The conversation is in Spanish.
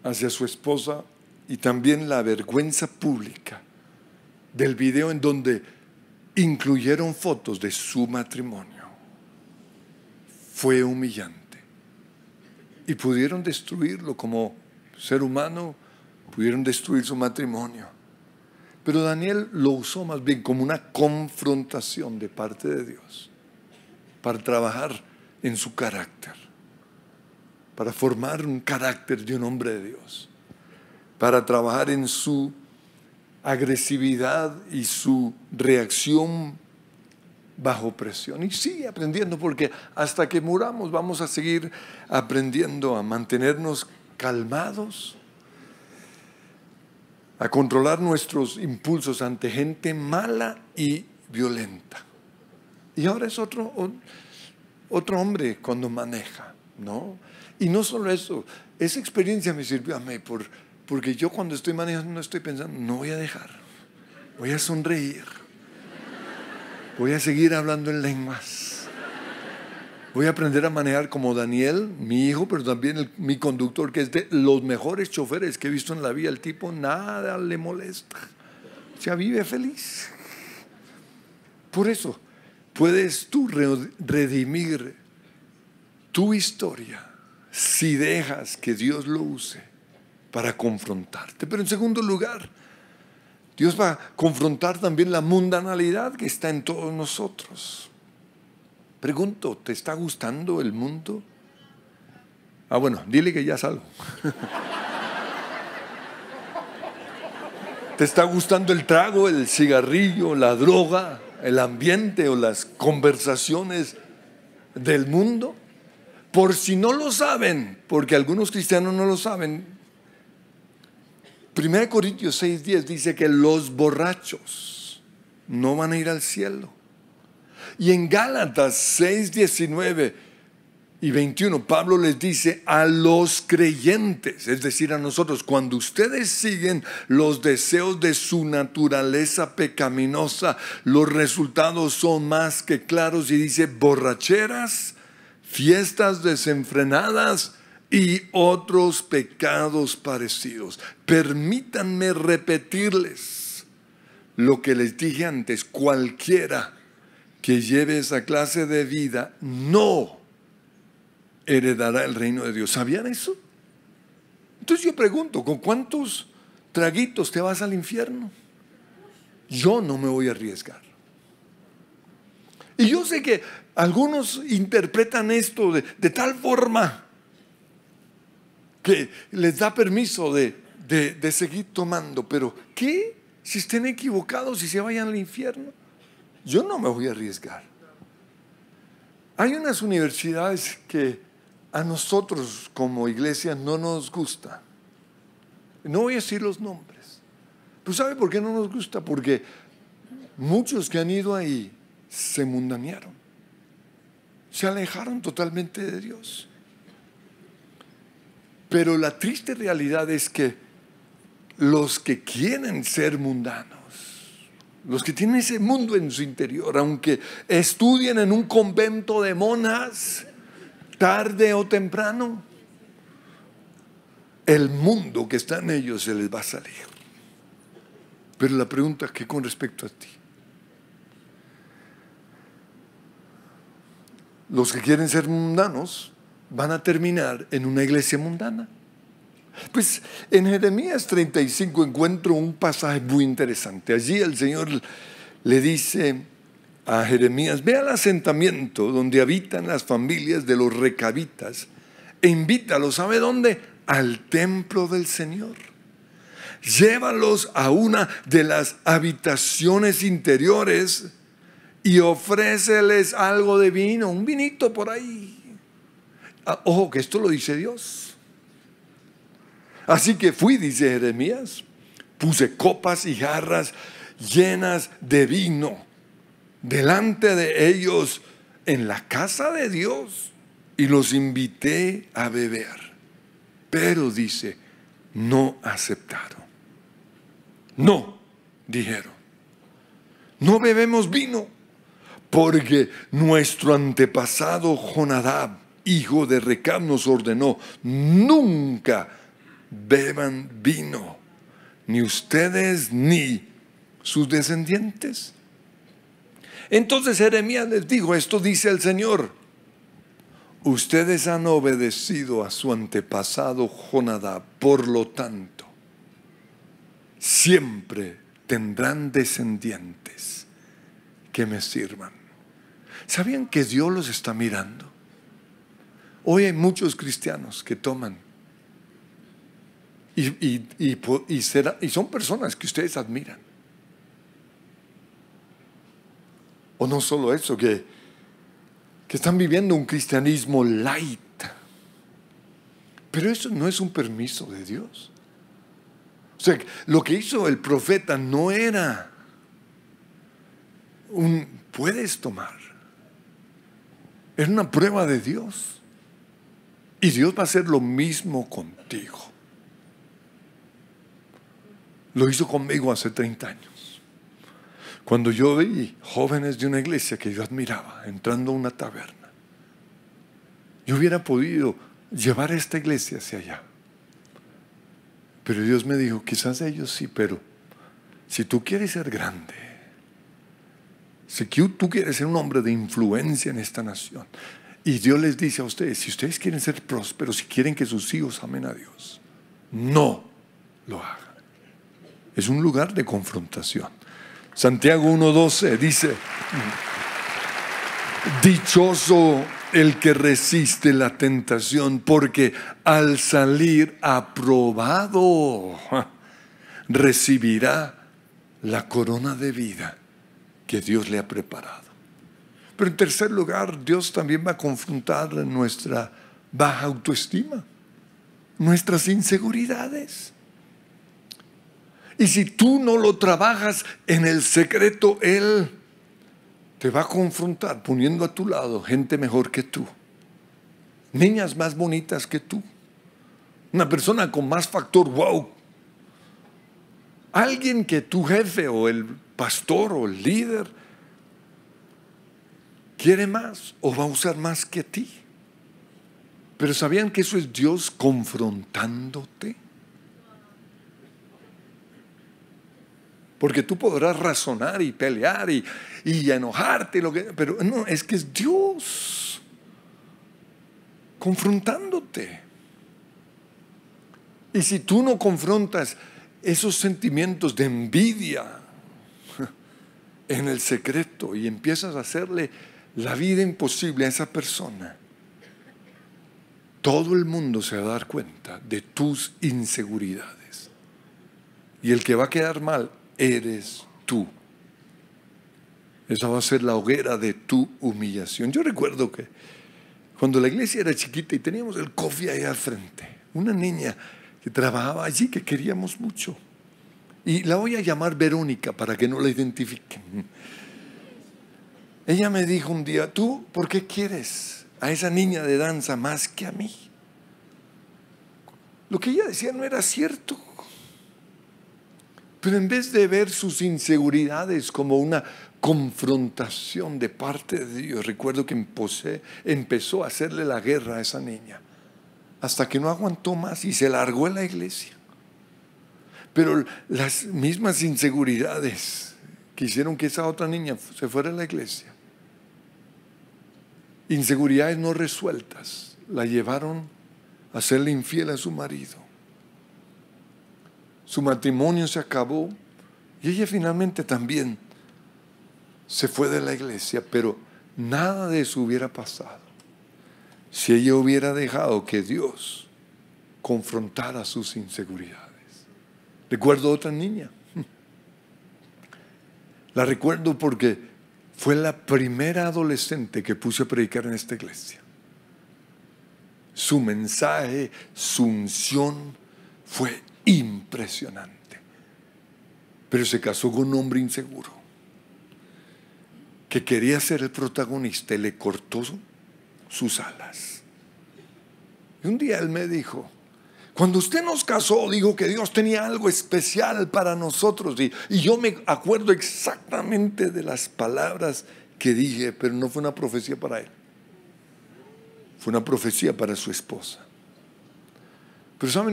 hacia su esposa y también la vergüenza pública del video en donde incluyeron fotos de su matrimonio fue humillante. Y pudieron destruirlo como ser humano, pudieron destruir su matrimonio. Pero Daniel lo usó más bien como una confrontación de parte de Dios para trabajar en su carácter, para formar un carácter de un hombre de Dios, para trabajar en su agresividad y su reacción bajo presión. Y sigue aprendiendo, porque hasta que muramos vamos a seguir aprendiendo a mantenernos calmados, a controlar nuestros impulsos ante gente mala y violenta. Y ahora es otro otro hombre cuando maneja, ¿no? Y no solo eso, esa experiencia me sirvió a mí porque yo cuando estoy manejando no estoy pensando, no voy a dejar, voy a sonreír, voy a seguir hablando en lenguas, voy a aprender a manejar como Daniel, mi hijo, pero también mi conductor, que es de los mejores choferes que he visto en la vida. El tipo nada le molesta, o sea, vive feliz. Por eso puedes tú redimir tu historia si dejas que Dios lo use para confrontarte. Pero en segundo lugar, Dios va a confrontar también la mundanalidad que está en todos nosotros. Pregunto, ¿te está gustando el mundo? Ah, bueno, dile que ya salgo. ¿Te está gustando el trago, el cigarrillo, la droga, el ambiente o las conversaciones del mundo? Por si no lo saben, porque algunos cristianos no lo saben, 1 Corintios 6:10 dice que los borrachos no van a ir al cielo. Y en Gálatas 6:19 y 21 Pablo les dice a los creyentes, es decir a nosotros, cuando ustedes siguen los deseos de su naturaleza pecaminosa, los resultados son más que claros, y dice borracheras, fiestas desenfrenadas y otros pecados parecidos. Permítanme repetirles lo que les dije antes: cualquiera que lleve esa clase de vida no heredará el reino de Dios. ¿Sabían eso? Entonces yo pregunto, ¿con cuántos traguitos te vas al infierno? Yo no me voy a arriesgar. Y yo sé que algunos interpretan esto de tal forma que les da permiso de seguir tomando. Pero ¿qué si estén equivocados y se vayan al infierno? Yo no me voy a arriesgar. Hay unas universidades que a nosotros como iglesia no nos gusta. No voy a decir los nombres. ¿Pero sabe por qué no nos gusta? Porque muchos que han ido ahí se mundanearon, se alejaron totalmente de Dios. Pero la triste realidad es que los que quieren ser mundanos, los que tienen ese mundo en su interior, aunque estudien en un convento de monjas, tarde o temprano, el mundo que está en ellos se les va a salir. Pero la pregunta es que con respecto a ti, los que quieren ser mundanos van a terminar en una iglesia mundana. Pues en Jeremías 35 encuentro un pasaje muy interesante. Allí el Señor le dice a Jeremías: ve al asentamiento donde habitan las familias de los recabitas e invítalos, ¿sabe dónde? Al templo del Señor. Llévalos a una de las habitaciones interiores y ofréceles algo de vino, un vinito por ahí. Ojo que esto lo dice Dios. Así que fui, dice Jeremías, puse copas y jarras llenas de vino delante de ellos en la casa de Dios y los invité a beber. Pero dice, no aceptaron. No, dijeron, no bebemos vino, porque nuestro antepasado Jonadab, hijo de Recab, nos ordenó: nunca beban vino, ni ustedes ni sus descendientes. Entonces Jeremías les dijo, esto dice el Señor: ustedes han obedecido a su antepasado Jonadab, por lo tanto, siempre tendrán descendientes que me sirvan. ¿Sabían que Dios los está mirando? Hoy hay muchos cristianos que toman y son personas que ustedes admiran. O no solo eso, que están viviendo un cristianismo light. Pero eso no es un permiso de Dios. O sea, lo que hizo el profeta no era puedes tomar. Era una prueba de Dios. Y Dios va a hacer lo mismo contigo. Lo hizo conmigo hace 30 años. Cuando yo vi jóvenes de una iglesia que yo admiraba entrando a una taberna, yo hubiera podido llevar esta iglesia hacia allá. Pero Dios me dijo, quizás ellos sí, pero si tú quieres ser grande, si tú quieres ser un hombre de influencia en esta nación, y Dios les dice a ustedes, si ustedes quieren ser prósperos, si quieren que sus hijos amen a Dios, no lo hagan. Es un lugar de confrontación. Santiago 1:12 dice, dichoso el que resiste la tentación, porque al salir aprobado recibirá la corona de vida que Dios le ha preparado. Pero en tercer lugar, Dios también va a confrontar nuestra baja autoestima, nuestras inseguridades. Y si tú no lo trabajas en el secreto, Él te va a confrontar poniendo a tu lado gente mejor que tú, niñas más bonitas que tú, una persona con más factor wow, alguien que tu jefe o el pastor o el líder quiere más o va a usar más que ti. Pero ¿sabían que eso es Dios confrontándote? Porque tú podrás razonar y pelear y enojarte, pero no, es que es Dios confrontándote. Y si tú no confrontas esos sentimientos de envidia en el secreto y empiezas a hacerle la vida imposible a esa persona, todo el mundo se va a dar cuenta de tus inseguridades. Y el que va a quedar mal eres tú. Esa va a ser la hoguera de tu humillación. Yo recuerdo que cuando la iglesia era chiquita y teníamos el coffee ahí al frente, una niña que trabajaba allí que queríamos mucho, y la voy a llamar Verónica para que no la identifiquen. Ella me dijo un día, ¿tú por qué quieres a esa niña de danza más que a mí? Lo que ella decía no era cierto. Pero en vez de ver sus inseguridades como una confrontación de parte de Dios, recuerdo que empezó a hacerle la guerra a esa niña, hasta que no aguantó más y se largó de la iglesia. Pero las mismas inseguridades que hicieron que esa otra niña se fuera a la iglesia, inseguridades no resueltas, la llevaron a serle infiel a su marido. Su matrimonio se acabó y ella finalmente también se fue de la iglesia, pero nada de eso hubiera pasado si ella hubiera dejado que Dios confrontara sus inseguridades. Recuerdo otra niña. La recuerdo porque fue la primera adolescente que puse a predicar en esta iglesia. Su mensaje, su unción fue impresionante. Pero se casó con un hombre inseguro que quería ser el protagonista y le cortó sus alas. Y un día él me dijo, cuando usted nos casó, dijo que Dios tenía algo especial para nosotros. Y yo me acuerdo exactamente de las palabras que dije, pero no fue una profecía para él. Fue una profecía para su esposa. Pero ¿saben?